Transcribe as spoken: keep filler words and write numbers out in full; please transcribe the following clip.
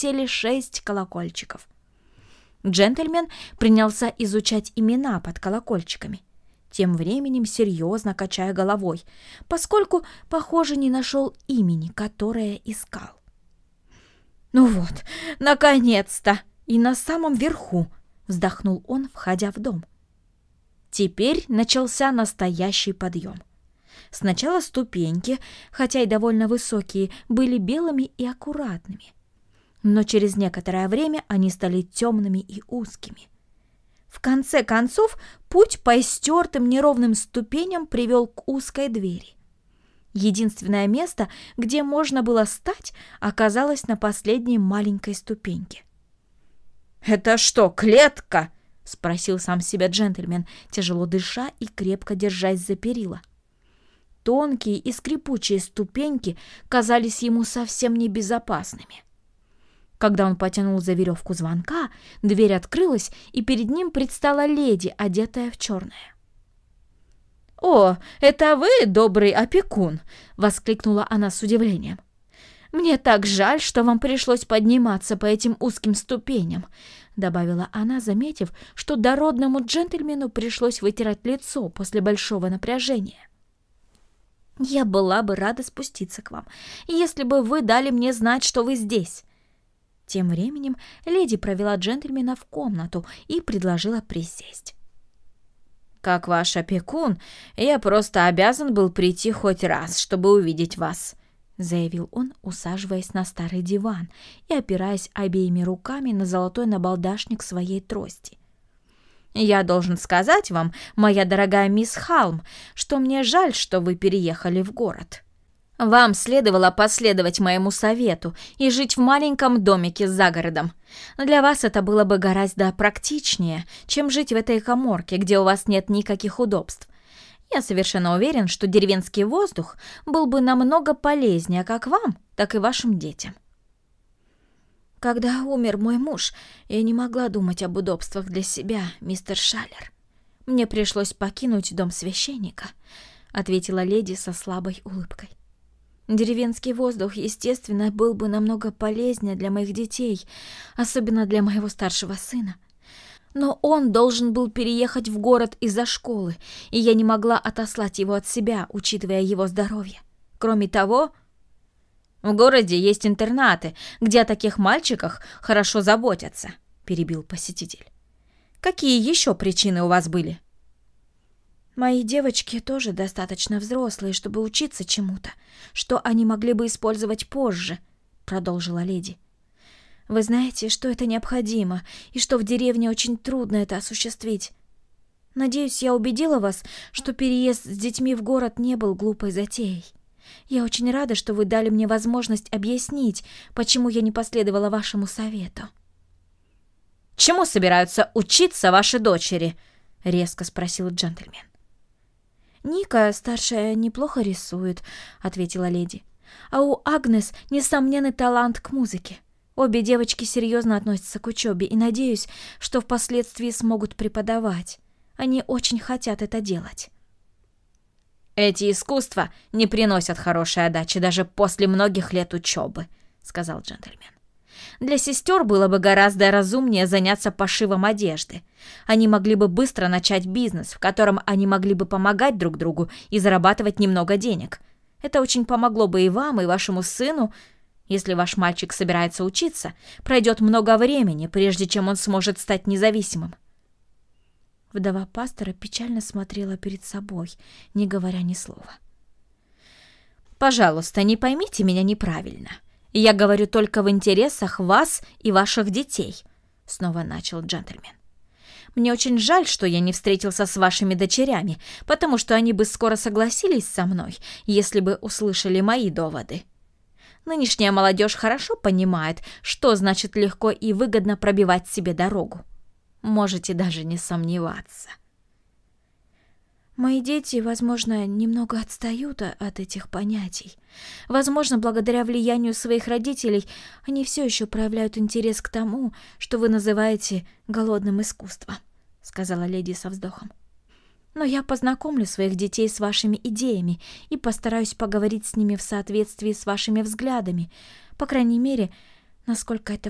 полетели шесть колокольчиков. Джентльмен принялся изучать имена под колокольчиками, тем временем серьезно качая головой, поскольку, похоже, не нашел имени, которое искал. «Ну вот, наконец-то! И на самом верху!» — вздохнул он, входя в дом. Теперь начался настоящий подъем. Сначала ступеньки, хотя и довольно высокие, были белыми и аккуратными, но через некоторое время они стали темными и узкими. В конце концов, путь по истертым неровным ступеням привел к узкой двери. Единственное место, где можно было стать, оказалось на последней маленькой ступеньке. «Это что, клетка?» — спросил сам себя джентльмен, тяжело дыша и крепко держась за перила. Тонкие и скрипучие ступеньки казались ему совсем небезопасными. Когда он потянул за веревку звонка, дверь открылась, и перед ним предстала леди, одетая в черное. «О, это вы, добрый опекун!» — воскликнула она с удивлением. «Мне так жаль, что вам пришлось подниматься по этим узким ступеням», — добавила она, заметив, что дородному джентльмену пришлось вытирать лицо после большого напряжения. «Я была бы рада спуститься к вам, если бы вы дали мне знать, что вы здесь». Тем временем леди провела джентльмена в комнату и предложила присесть. «Как ваш опекун, я просто обязан был прийти хоть раз, чтобы увидеть вас», — заявил он, усаживаясь на старый диван и опираясь обеими руками на золотой набалдашник своей трости. «Я должен сказать вам, моя дорогая мисс Халм, что мне жаль, что вы переехали в город. Вам следовало последовать моему совету и жить в маленьком домике за городом. Для вас это было бы гораздо практичнее, чем жить в этой каморке, где у вас нет никаких удобств. Я совершенно уверен, что деревенский воздух был бы намного полезнее как вам, так и вашим детям». «Когда умер мой муж, я не могла думать об удобствах для себя, мистер Шаллер. Мне пришлось покинуть дом священника», — ответила леди со слабой улыбкой. «Деревенский воздух, естественно, был бы намного полезнее для моих детей, особенно для моего старшего сына. Но он должен был переехать в город из-за школы, и я не могла отослать его от себя, учитывая его здоровье. Кроме того, в городе есть интернаты, где о таких мальчиках хорошо заботятся», — перебил посетитель. «Какие еще причины у вас были?» «Мои девочки тоже достаточно взрослые, чтобы учиться чему-то, что они могли бы использовать позже», — продолжила леди. «Вы знаете, что это необходимо, и что в деревне очень трудно это осуществить. Надеюсь, я убедила вас, что переезд с детьми в город не был глупой затеей. Я очень рада, что вы дали мне возможность объяснить, почему я не последовала вашему совету». «Чему собираются учиться ваши дочери?» — резко спросил джентльмен. «Ника, старшая, неплохо рисует», — ответила леди. «А у Агнес несомненный талант к музыке. Обе девочки серьезно относятся к учебе и надеюсь, что впоследствии смогут преподавать. Они очень хотят это делать». «Эти искусства не приносят хорошей отдачи даже после многих лет учебы», — сказал джентльмен. «Для сестер было бы гораздо разумнее заняться пошивом одежды. Они могли бы быстро начать бизнес, в котором они могли бы помогать друг другу и зарабатывать немного денег. Это очень помогло бы и вам, и вашему сыну. Если ваш мальчик собирается учиться, пройдет много времени, прежде чем он сможет стать независимым». Вдова пастора печально смотрела перед собой, не говоря ни слова. «Пожалуйста, не поймите меня неправильно. Я говорю только в интересах вас и ваших детей», — снова начал джентльмен. «Мне очень жаль, что я не встретился с вашими дочерями, потому что они бы скоро согласились со мной, если бы услышали мои доводы. Нынешняя молодежь хорошо понимает, что значит легко и выгодно пробивать себе дорогу. Можете даже не сомневаться». «Мои дети, возможно, немного отстают от этих понятий. Возможно, благодаря влиянию своих родителей они все еще проявляют интерес к тому, что вы называете голодным искусством», — сказала леди со вздохом. «Но я познакомлю своих детей с вашими идеями и постараюсь поговорить с ними в соответствии с вашими взглядами, по крайней мере, насколько это